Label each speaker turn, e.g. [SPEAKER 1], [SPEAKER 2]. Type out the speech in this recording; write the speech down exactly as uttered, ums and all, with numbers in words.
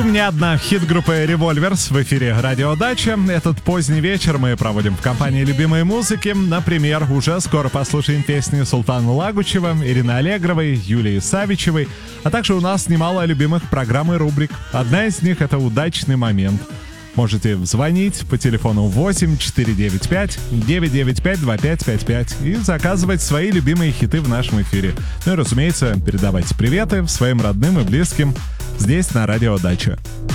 [SPEAKER 1] у меня одна хит-группа Revolvers в эфире Радио Дача. Этот поздний вечер мы проводим в компании любимой музыки. Например, уже скоро послушаем песни Султана Лагучева, Ирины Аллегровой, Юлии Савичевой, а также у нас немало любимых программ и рубрик. Одна из них — это «Удачный момент». Можете звонить по телефону восемь четыре девять пять девять девять пять два пять пять пять и заказывать свои любимые хиты в нашем эфире. Ну и, разумеется, передавайте приветы своим родным и близким здесь, на Радио Дача.